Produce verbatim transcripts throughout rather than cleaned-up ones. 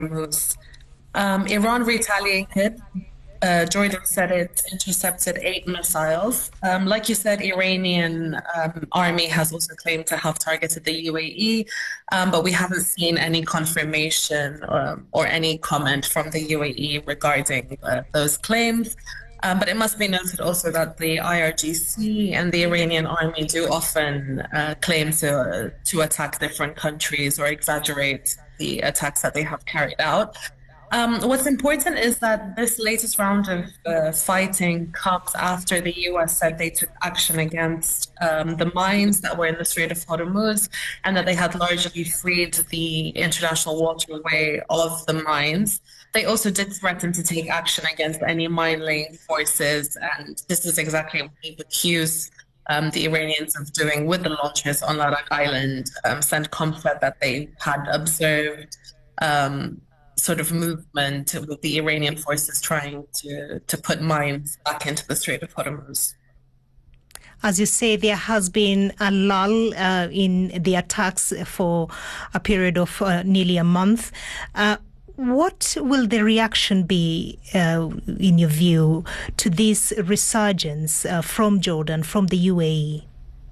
Hormuz. Um, Iran retaliated. Uh, Jordan said it intercepted eight missiles. Um, like you said, Iranian um, army has also claimed to have targeted the U A E, um, but we haven't seen any confirmation um, or any comment from the U A E regarding uh, those claims. Um, but it must be noted also that the I R G C and the Iranian army do often uh, claim to to attack different countries or exaggerate the attacks that they have carried out. Um, what's important is that this latest round of uh, fighting comes after the U S said they took action against um, the mines that were in the Strait of Hormuz and that they had largely freed the international waterway of the mines. They also did threaten to take action against any mine-laying forces, and this is exactly what they've accused um, the Iranians of doing with the launches on Larak Island. Um, CENTCOM said that they had observed um, sort of movement with the Iranian forces trying to, to put mines back into the Strait of Hormuz. As you say, there has been a lull uh, in the attacks for a period of uh, nearly a month. Uh, what will the reaction be, uh, in your view, to this resurgence uh, from Jordan, from the U A E?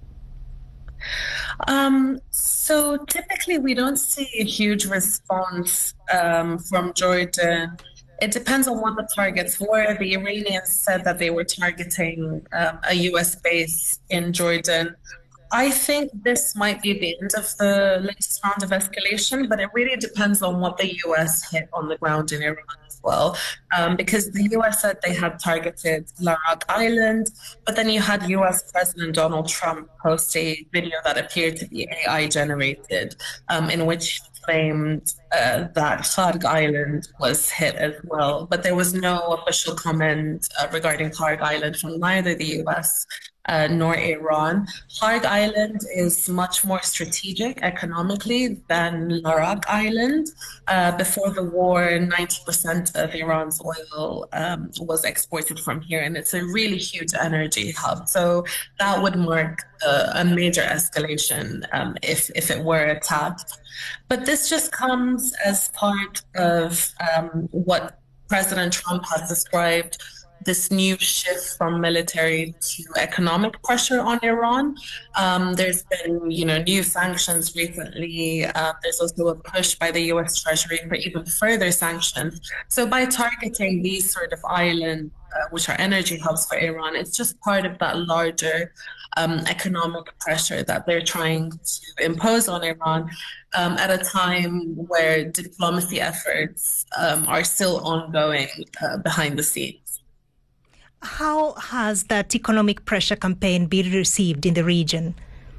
Um, so typically we don't see a huge response um, from Jordan. It depends on what the targets were. The Iranians said that they were targeting um, a U S base in Jordan. I think this might be the end of the latest round of escalation, but it really depends on what the U S hit on the ground in Iran as well. Um, because the U S said they had targeted Larak Island, but then you had U S President Donald Trump post a video that appeared to be A I generated, um, in which he claimed uh, that Kharg Island was hit as well. But there was no official comment uh, regarding Kharg Island from neither the U S Uh, nor Iran. Kharg Island is much more strategic economically than Larak Island. Uh, before the war, ninety percent of Iran's oil um, was exported from here, and it's a really huge energy hub. So that would mark uh, a major escalation um, if, if it were attacked. But this just comes as part of um, what President Trump has described this new shift from military to economic pressure on Iran. Um, there's been, you know, new sanctions recently. Uh, there's also a push by the U S Treasury for even further sanctions. So by targeting these sort of islands, uh, which are energy hubs for Iran, it's just part of that larger um, economic pressure that they're trying to impose on Iran um, at a time where diplomacy efforts um, are still ongoing uh, behind the scenes. How has that economic pressure campaign been received in the region?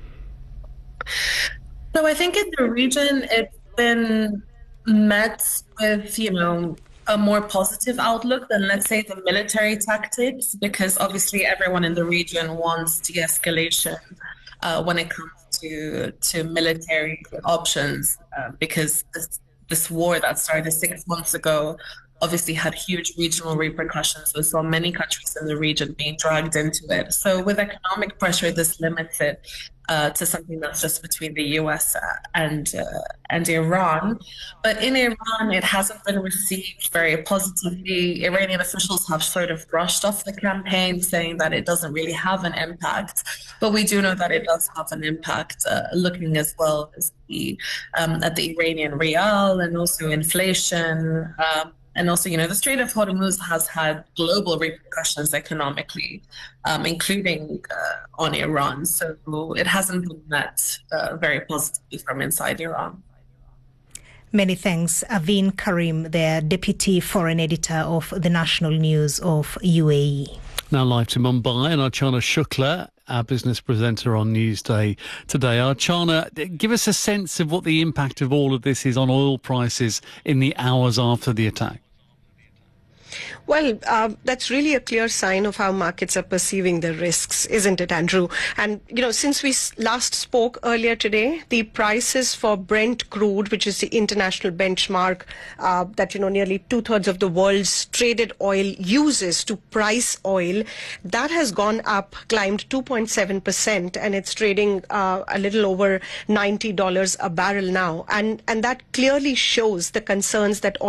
So I think in the region, it's been met with, you know, a more positive outlook than, let's say, the military tactics, because obviously everyone in the region wants de-escalation uh, when it comes to to military options, uh, because this, this war that started six months ago obviously had huge regional repercussions. We saw many countries in the region being dragged into it. So with economic pressure, this limits it uh, to something that's just between the U S and uh, and Iran. But in Iran, it hasn't been received very positively. Iranian officials have sort of brushed off the campaign, saying that it doesn't really have an impact. But we do know that it does have an impact, uh, looking as well as the um, at the Iranian rial and also inflation. Um, And also, you know, the Strait of Hormuz has had global repercussions economically, um, including uh, on Iran. So it hasn't been met uh, very positively from inside Iran. Many thanks. Aveen Karim, the Deputy Foreign Editor of the National News of U A E. Now live to Mumbai, and Archana Shukla, our business presenter on Newsday today. Archana, give us a sense of what the impact of all of this is on oil prices in the hours after the attack. Well, uh, that's really a clear sign of how markets are perceiving the risks, isn't it, Andrew? And, you know, since we last spoke earlier today, the prices for Brent crude, which is the international benchmark uh, that, you know, nearly two-thirds of the world's traded oil uses to price oil, that has gone up, climbed two point seven percent, and it's trading uh, a little over ninety dollars a barrel now. And, and that clearly shows the concerns that